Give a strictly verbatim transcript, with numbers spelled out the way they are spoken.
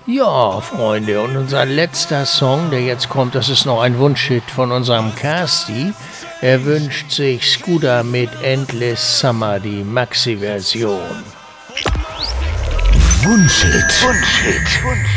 Ja, Freunde, und unser letzter Song, der jetzt kommt, das ist noch ein Wunschhit von unserem Casti. Er wünscht sich Scooter mit Endless Summer, die Maxi-Version. Wunschhit. Wunschhit. Wunschhit.